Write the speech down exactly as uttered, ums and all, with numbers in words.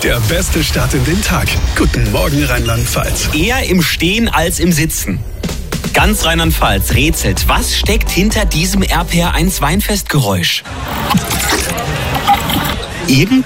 der beste Start in den Tag. Guten Morgen, Rheinland-Pfalz. Eher im Stehen als im Sitzen. Ganz Rheinland-Pfalz rätselt, was steckt hinter diesem R P R eins Weinfestgeräusch? Irgend